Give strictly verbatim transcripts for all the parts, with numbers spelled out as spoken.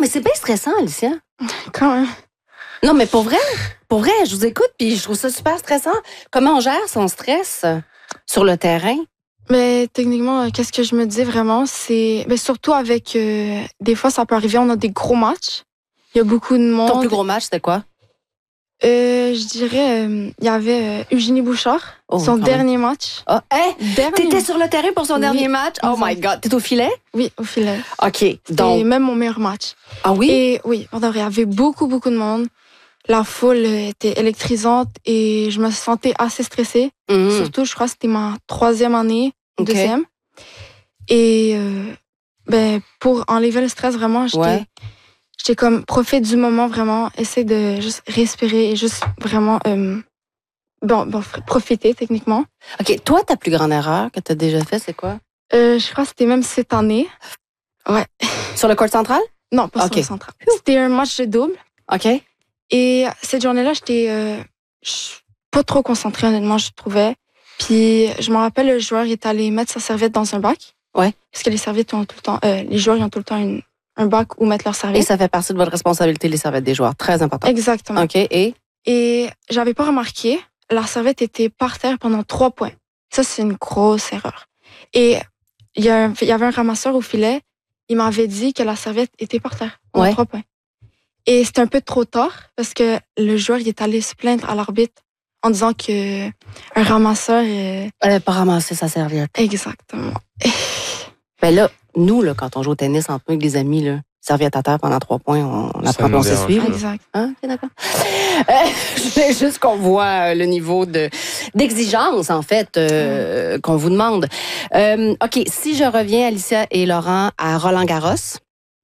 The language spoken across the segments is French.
c'est bien stressant, Alicia. Quand même. Non, mais pour vrai, pour vrai, je vous écoute puis je trouve ça super stressant. Comment on gère son stress sur le terrain? Mais techniquement, euh, qu'est-ce que je me dis vraiment, c'est... Mais surtout avec... euh, des fois, ça peut arriver, on a des gros matchs. Il y a beaucoup de monde. Ton plus gros match, c'était quoi? Euh, je dirais, euh, il y avait euh, Eugénie Bouchard, Oh, son quand dernier match. Ah, hey, Dernier. t'étais sur le terrain pour son Oui, dernier match? Oh my exact. God, t'es au filet? Oui, au filet. OK, C'était donc... même mon meilleur match. Ah oui? Et oui, pour de vrai, il y avait beaucoup, beaucoup de monde. La foule était électrisante et je me sentais assez stressée. Mhm. Surtout, je crois que c'était ma troisième année, OK. deuxième. Et euh, ben, pour enlever le stress, vraiment, j'étais, Ouais. j'étais comme, profite du moment, vraiment. Essaie de juste respirer et juste vraiment, euh, bon, bon, profiter techniquement. OK, toi, ta plus grande erreur que t'as déjà fait, c'est quoi? Euh, je crois que c'était même cette année. Ouais. Sur le court central? Non, pas Ok. sur le central. C'était un match de double. OK. Et cette journée-là, j'étais euh, je- pas trop concentrée, honnêtement, je trouvais. Puis, je me rappelle, le joueur il est allé mettre sa serviette dans un bac. Ouais. Parce que les serviettes ont tout le temps... euh, les joueurs, ils ont tout le temps une- un bac où mettre leurs Et serviettes. ça fait partie de votre responsabilité, les serviettes des joueurs. Très important. Exactement. OK, et? Et j'avais pas remarqué, la serviette était par terre pendant trois points. Ça, c'est une grosse erreur. Et il y, a un- il y avait un ramasseur au filet, il m'avait dit que la serviette était par terre pendant Ouais. trois points. Et c'était un peu trop tard parce que le joueur il est allé se plaindre à l'arbitre en disant que un ramasseur est... Elle n'a pas ramassé sa serviette. Exactement. Ben là, nous, là, quand on joue au tennis en peu avec des amis, là, serviette à terre pendant trois points, on, on Ça apprend, nous on sait dérange suivre. pas. Exact. Hein? OK, d'accord. Euh, je voulais juste qu'on voit euh, le niveau de, d'exigence, en fait, euh, qu'on vous demande. Euh, OK, si je reviens, Alicia et Laurent, à Roland-Garros,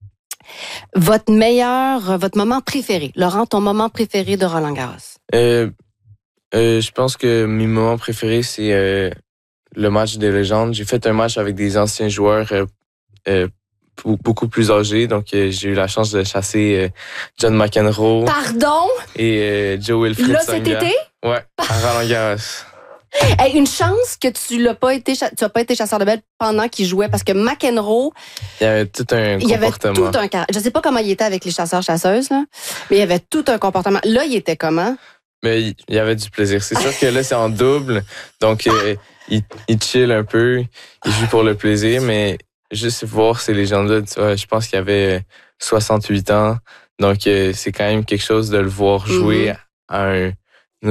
votre meilleur, votre moment préféré. Laurent, ton moment préféré de Roland-Garros? Euh, euh, je pense que mes moments préférés, c'est euh, le match des légendes. J'ai fait un match avec des anciens joueurs euh, euh, pou- beaucoup plus âgés. Donc, euh, j'ai eu la chance de chasser euh, John McEnroe Pardon? et euh, Joe Wilfried Là, cet Tsonga. été? Ouais, à Roland-Garros. Hey, une chance que tu l'as pas été, cha- tu as pas été chasseur de bête pendant qu'il jouait, parce que McEnroe, Il y avait tout un il y avait comportement. tout un car- je sais pas comment il était avec les chasseurs-chasseuses, là, mais il y avait tout un comportement. Là, il était comment? Mais il il y avait du plaisir. C'est sûr que là, c'est en double. Donc, euh, il, il chill un peu. Il joue pour le plaisir. Mais juste voir ces légendes-là, tu vois, je pense qu'il avait soixante-huit ans. Donc, euh, c'est quand même quelque chose de le voir jouer Mhm. à un, nous,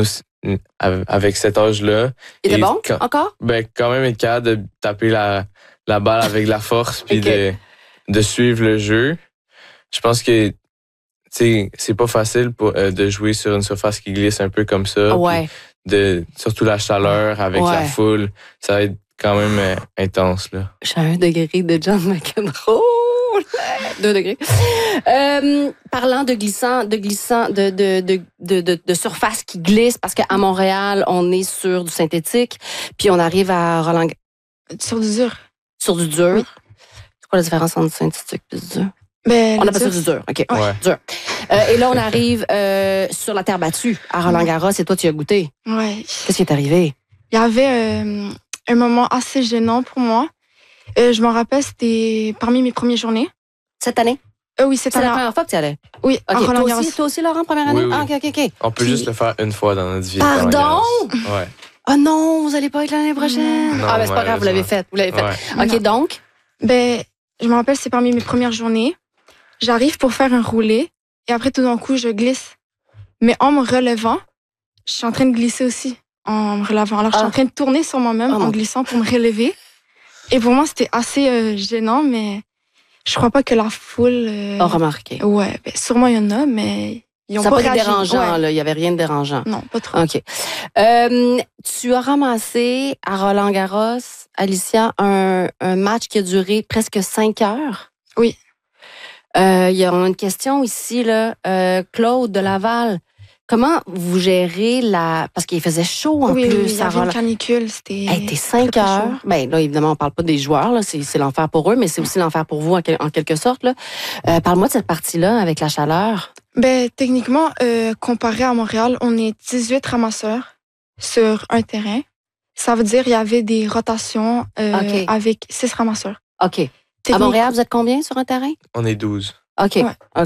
avec cet âge-là. Il était Et bon quand- encore? Ben, quand même être capable de taper la, la balle avec la force puis Ok. de, de suivre le jeu. Je pense que, tu sais, c'est pas facile pour, euh, de jouer sur une surface qui glisse un peu comme ça. puis Ouais. De, surtout la chaleur avec Ouais. la foule. Ça va être quand même euh, intense, là. Je suis à un degré de John McEnroe. Deux degrés. Euh, parlant de glissant, de glissant, de, de, de, de, de, de surface qui glisse, parce qu'à Montréal, on est sur du synthétique, puis on arrive à Roland Sur du dur. sur du dur. Oui. C'est quoi la différence entre synthétique et du dur? Ben, On le appelle ça dur, du dur. OK. Ouais. Dur. Euh, et là, on arrive euh, sur la terre battue à Roland-Garros, et toi, tu y as goûté. Ouais. Qu'est-ce qui est arrivé? Il y avait euh, un moment assez gênant pour moi. Euh, je m'en rappelle, c'était parmi mes premières journées. Cette année? Euh, oui, c'était C'est la à- première fois que tu y allais? Oui, à OK. Toi Roland-Garros. aussi, toi aussi, Laurent, première année? Oui, oui. Ah, OK, OK, OK. On peut Puis- juste le faire une fois dans notre vie. Pardon? Roland Garros. Ouais. Oh non, vous allez pas être l'année prochaine. Non, ah, ben c'est pas grave, vous l'avez malheureusement. fait. Vous l'avez fait. Ouais. OK, Non. donc? Ben, je me rappelle, c'est parmi mes premières journées. J'arrive pour faire un roulé et après, tout d'un coup, je glisse. Mais en me relevant, je suis en train de glisser aussi en me relevant. Alors, je suis Ah. en train de tourner sur moi-même Oh, mon en glissant pour me relever. Et pour moi, c'était assez euh, gênant, mais je crois pas que la foule... euh, A remarqué. Ouais, ben, sûrement il y en a, mais ils ont Ça pas n'a pas été réagi. dérangeant, Ouais. là. Il n'y avait rien de dérangeant. Non, pas trop. OK. Euh, tu as ramassé à Roland-Garros, Alicia, un, un match qui a duré presque cinq heures. Oui. Euh, Il y a une question ici, là. Euh, Claude de Laval, comment vous gérez la... Parce qu'il faisait chaud en oui, plus oui, il y à avait une Roland. canicule, c'était... Hey, t'es cinq très, très heures. chaud. Ben là, évidemment, on parle pas des joueurs, là. C'est, c'est l'enfer pour eux, mais c'est aussi l'enfer pour vous en, quel- en quelque sorte, là. Euh, parle-moi de cette partie-là avec la chaleur. Ben, techniquement, euh, comparé à Montréal, on est dix-huit ramasseurs sur un terrain. Ça veut dire qu'il y avait des rotations euh, OK. avec six ramasseurs. OK. À Technique- Montréal, vous êtes combien sur un terrain? On est douze. OK. Ouais.